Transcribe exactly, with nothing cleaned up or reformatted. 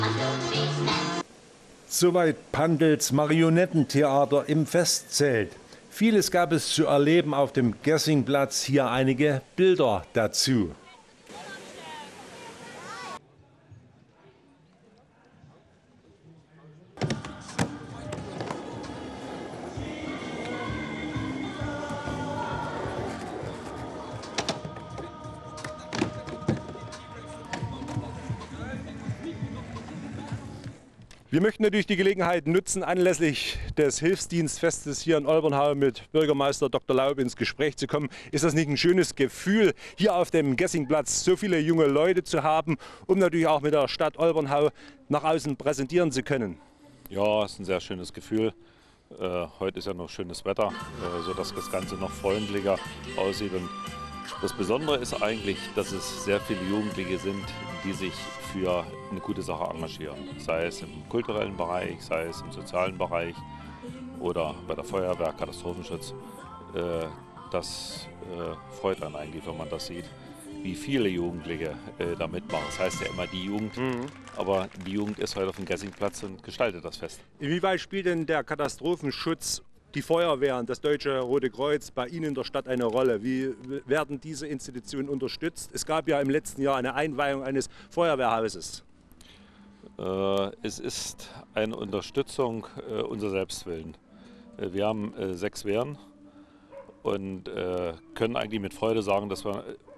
Soweit Pandels Marionettentheater im Festzelt. Vieles gab es zu erleben auf dem Gessingplatz. Hier einige Bilder dazu. Wir möchten natürlich die Gelegenheit nutzen, anlässlich des Hilfsdienstfestes hier in Olbernhau mit Bürgermeister Doktor Laub ins Gespräch zu kommen. Ist das nicht ein schönes Gefühl, hier auf dem Gessingplatz so viele junge Leute zu haben, um natürlich auch mit der Stadt Olbernhau nach außen präsentieren zu können? Ja, es ist ein sehr schönes Gefühl. Äh, heute ist ja noch schönes Wetter, äh, sodass das Ganze noch freundlicher aussieht. Und das Besondere ist eigentlich, dass es sehr viele Jugendliche sind, die sich für eine gute Sache engagieren. Sei es im kulturellen Bereich, sei es im sozialen Bereich oder bei der Feuerwehr, Katastrophenschutz. Äh, das äh, freut einen eigentlich, wenn man das sieht, wie viele Jugendliche äh, da mitmachen. Das heißt ja immer die Jugend, mhm. aber die Jugend ist heute auf dem Gessingplatz und gestaltet das Fest. Inwieweit spielt denn der Katastrophenschutz, die Feuerwehren, das Deutsche Rote Kreuz bei Ihnen in der Stadt eine Rolle? Wie werden diese Institutionen unterstützt? Es gab ja im letzten Jahr eine Einweihung eines Feuerwehrhauses. Äh, es ist eine Unterstützung äh, unser Selbstwillen. Äh, wir haben äh, sechs Wehren und äh, können eigentlich mit Freude sagen, dass wir